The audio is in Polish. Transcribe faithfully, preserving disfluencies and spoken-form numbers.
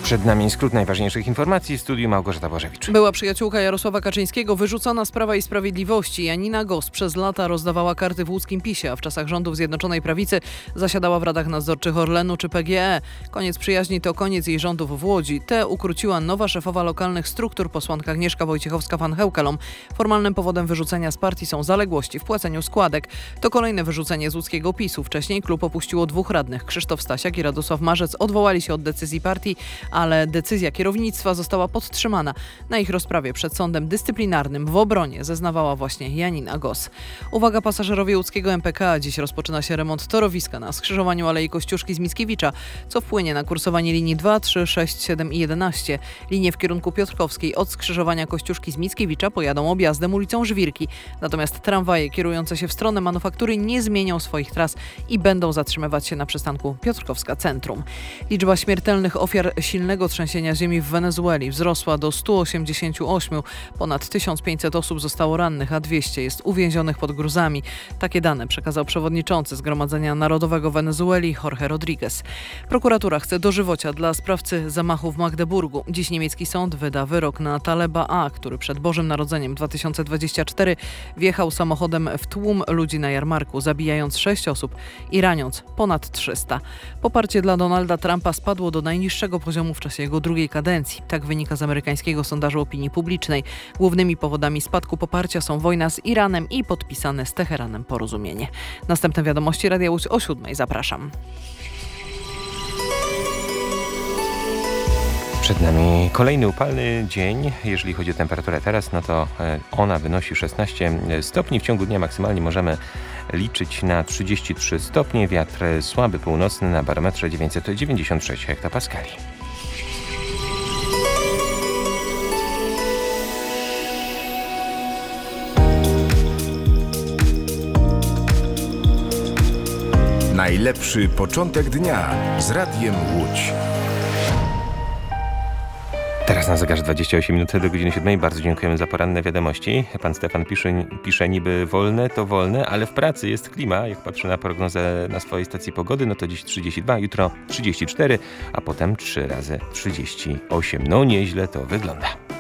Przed nami skrót najważniejszych informacji. W studiu Małgorzata Bożewicz. Była przyjaciółka Jarosława Kaczyńskiego wyrzucona z Prawa i Sprawiedliwości. Janina Gos przez lata rozdawała karty w łódzkim PiSie, a w czasach rządów Zjednoczonej Prawicy zasiadała w radach nadzorczych Orlenu czy P G E. Koniec przyjaźni to koniec jej rządów w Łodzi. Te ukróciła nowa szefowa lokalnych struktur, posłanka Agnieszka Wojciechowska-Van Heukelom. Formalnym powodem wyrzucenia z partii są zaległości w płaceniu składek. To kolejne wyrzucenie z łódzkiego PiSu. Wcześniej klub opuściło dwóch radnych. Krzysztof Stasiak i Radosław Marzec odwołali się od decyzji partii, ale decyzja kierownictwa została podtrzymana. Na ich rozprawie przed sądem dyscyplinarnym w obronie zeznawała właśnie Janina Gos. Uwaga, pasażerowie łódzkiego M P K. Dziś rozpoczyna się remont torowiska na skrzyżowaniu Alei Kościuszki z Mickiewicza, co wpłynie na kursowanie linii dwa, trzy, sześć, siedem i jedenaście. Linie w kierunku Piotrkowskiej od skrzyżowania Kościuszki z Mickiewicza pojadą objazdem ulicą Żwirki. Natomiast tramwaje kierujące się w stronę manufaktury nie zmienią swoich tras i będą zatrzymywać się na przystanku Piotrkowska Centrum. Liczba śmiertelnych ofiar silnego trzęsienia ziemi w Wenezueli wzrosła do stu osiemdziesięciu ośmiu. Ponad tysiąc pięćset osób zostało rannych, a dwieście jest uwięzionych pod gruzami. Takie dane przekazał przewodniczący Zgromadzenia Narodowego Wenezueli Jorge Rodriguez. Prokuratura chce dożywocia dla sprawcy zamachu w Magdeburgu. Dziś niemiecki sąd wyda wyrok na Taleba A., który przed Bożym Narodzeniem dwa tysiące dwudziestego czwartego wjechał samochodem w tłum ludzi na jarmarku, zabijając sześć osób i raniąc ponad trzysta. Poparcie dla Donalda Trumpa spadło do najniższego poziomu w czasie jego drugiej kadencji. Tak wynika z amerykańskiego sondażu opinii publicznej. Głównymi powodami spadku poparcia są wojna z Iranem i podpisane z Teheranem porozumienie. Następne wiadomości Radia Łódź o siódmej. Zapraszam. Przed nami kolejny upalny dzień. Jeżeli chodzi o temperaturę teraz, no to ona wynosi szesnaście stopni. W ciągu dnia maksymalnie możemy liczyć na trzydzieści trzy stopnie. Wiatr słaby północny na barometrze dziewięćset dziewięćdziesiąt sześć hektopaskali. Najlepszy początek dnia z Radiem Łódź. Teraz na zegarze dwadzieścia osiem minut do godziny siódmej. Bardzo dziękujemy za poranne wiadomości. Pan Stefan pisze, pisze niby wolne to wolne, ale w pracy jest klima. Jak patrzę na prognozę na swojej stacji pogody, no to dziś trzydzieści dwa, jutro trzydzieści cztery, a potem trzy razy trzydzieści osiem. No nieźle to wygląda.